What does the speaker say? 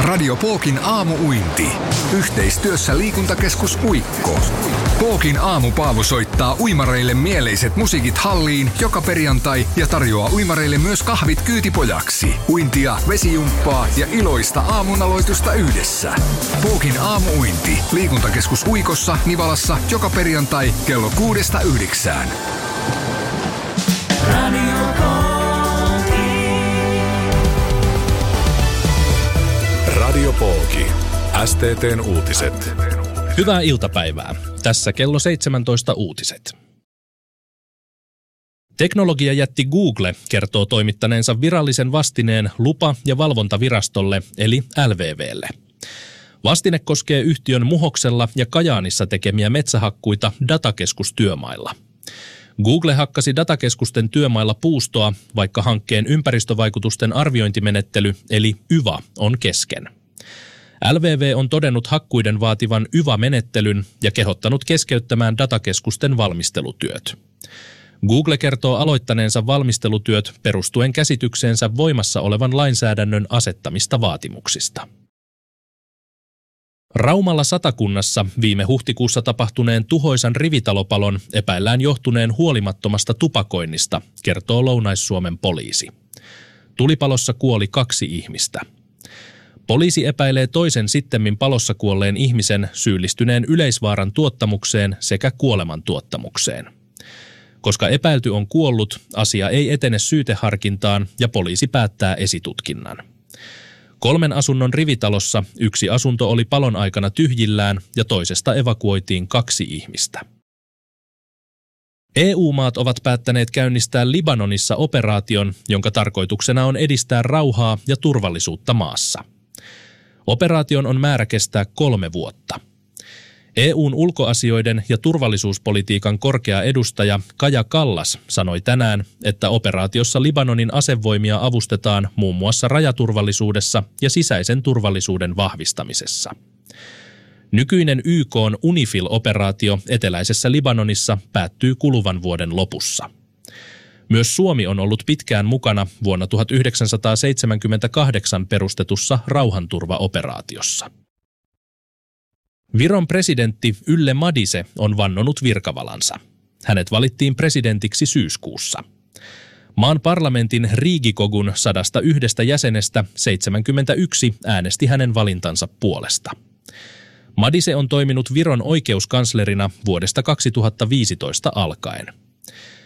Radio Pookin aamu-uinti. Yhteistyössä Liikuntakeskus Uikko. Pookin aamupaavu soittaa uimareille mieleiset musiikit halliin joka perjantai ja tarjoaa uimareille myös kahvit kyytipojaksi. Uintia, vesijumppaa ja iloista aamunaloitusta yhdessä. Pookin aamu-uinti. Liikuntakeskus Uikossa, Nivalassa joka perjantai kello 6-9. Radio Pooki. STT:n uutiset. Hyvää iltapäivää. Tässä kello 17 uutiset. Teknologiajätti Google kertoo toimittaneensa virallisen vastineen lupa- ja valvontavirastolle eli LVV:lle. Vastine koskee yhtiön Muhoksella ja Kajaanissa tekemiä metsähakkuita datakeskustyömailla. Google hakkasi datakeskusten työmailla puustoa, vaikka hankkeen ympäristövaikutusten arviointimenettely eli YVA on kesken. LVV on todennut hakkuiden vaativan YVA-menettelyn ja kehottanut keskeyttämään datakeskusten valmistelutyöt. Google kertoo aloittaneensa valmistelutyöt perustuen käsitykseensä voimassa olevan lainsäädännön asettamista vaatimuksista. Raumalla Satakunnassa viime huhtikuussa tapahtuneen tuhoisan rivitalopalon epäillään johtuneen huolimattomasta tupakoinnista, kertoo Lounais-Suomen poliisi. Tulipalossa kuoli 2 ihmistä. Poliisi epäilee toisen sittemmin palossa kuolleen ihmisen syyllistyneen yleisvaaran tuottamukseen sekä kuolemantuottamukseen. Koska epäilty on kuollut, asia ei etene syyteharkintaan ja poliisi päättää esitutkinnan. 3 asunnon rivitalossa 1 asunto oli palon aikana tyhjillään ja toisesta evakuoitiin 2 ihmistä. EU-maat ovat päättäneet käynnistää Libanonissa operaation, jonka tarkoituksena on edistää rauhaa ja turvallisuutta maassa. Operaation on määrä kestää 3 vuotta. EUn ulkoasioiden ja turvallisuuspolitiikan korkea edustaja Kaja Kallas sanoi tänään, että operaatiossa Libanonin asevoimia avustetaan muun muassa rajaturvallisuudessa ja sisäisen turvallisuuden vahvistamisessa. Nykyinen YK:n UNIFIL-operaatio eteläisessä Libanonissa päättyy kuluvan vuoden lopussa. Myös Suomi on ollut pitkään mukana vuonna 1978 perustetussa rauhanturvaoperaatiossa. Viron presidentti Yle Madise on vannonut virkavalansa. Hänet valittiin presidentiksi syyskuussa. Maan parlamentin Riigikogun 101 jäsenestä 71 äänesti hänen valintansa puolesta. Madise on toiminut Viron oikeuskanslerina vuodesta 2015 alkaen.